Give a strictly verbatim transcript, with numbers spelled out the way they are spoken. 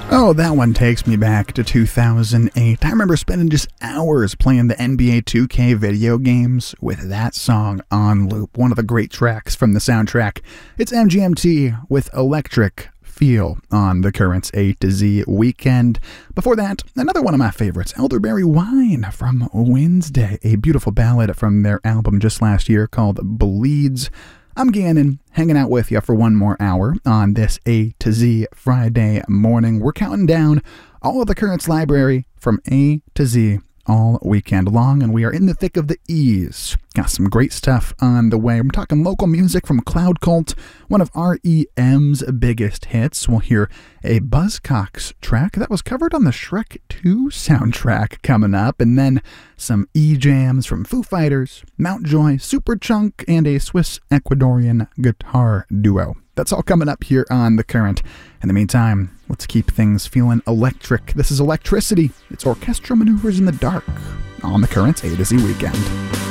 Oh, that one takes me back to two thousand eight. I remember spending just hours playing the N B A two K video games with that song on loop. One of the great tracks from the soundtrack. It's M G M T with Electric Feel on the Currents A to Z weekend. Before that, another one of my favorites, Elderberry Wine from Wednesday, a beautiful ballad from their album just last year called Bleeds. I'm Gannon, hanging out with you for one more hour on this A to Z Friday morning. We're counting down all of the Currents library from A to Z all weekend long, and we are in the thick of the E's. Got some great stuff on the way. I'm talking local music from Cloud Cult, one of R E M's biggest hits. We'll hear a Buzzcocks track that was covered on the Shrek two soundtrack coming up, and then some E-jams from Foo Fighters, Mountjoy, Superchunk, and a Swiss-Ecuadorian guitar duo. That's all coming up here on The Current. In the meantime, let's keep things feeling electric. This is Electricity. It's orchestral maneuvers in the dark on The Current's A to Z weekend.